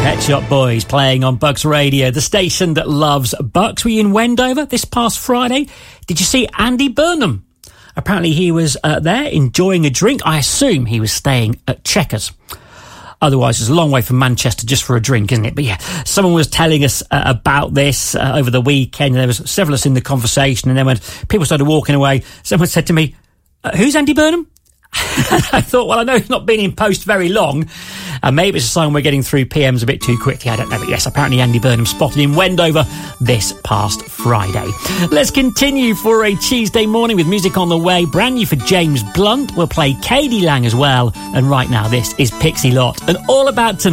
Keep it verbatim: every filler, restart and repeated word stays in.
Pet Shop Boys playing on Bucks Radio, the station that loves Bucks. Were you in Wendover this past Friday? Did you see Andy Burnham? Apparently he was uh, there enjoying a drink. I assume he was staying at Chequers. Otherwise, it's a long way from Manchester just for a drink, isn't it? But yeah, someone was telling us uh, about this uh, over the weekend. There was several of us in the conversation, and then when people started walking away, someone said to me, uh, who's Andy Burnham? I thought, well, I know he's not been in post very long, and maybe it's a sign we're getting through P Ms a bit too quickly. I don't know, but yes, apparently Andy Burnham spotted in Wendover this past Friday. Let's continue for a Tuesday morning with music on the way. Brand new for James Blunt. We'll play K D Lang as well. And right now, this is Pixie Lott and All About Tonight.